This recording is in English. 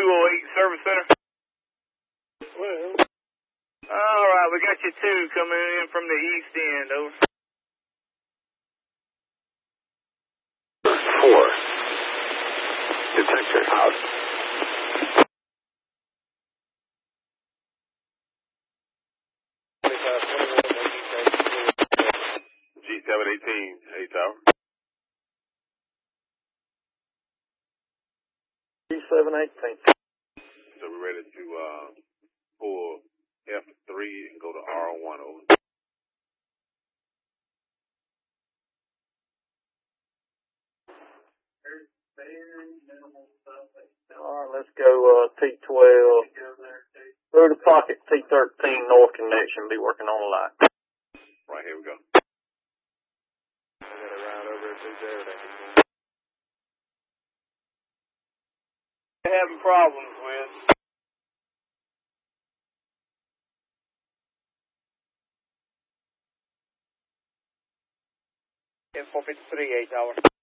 208 Service Center. Well. All right, we got you 2 coming in from the east end, over. 4. Detector out. G718, 8 Tower. G718. So we're ready to pull F3 and go to R1 over. Alright, let's go T12. Through the pocket, T13 north connection, be working on the light. Right, here we go. I got a round over to there. They're having problems with. F453, 8 Tower.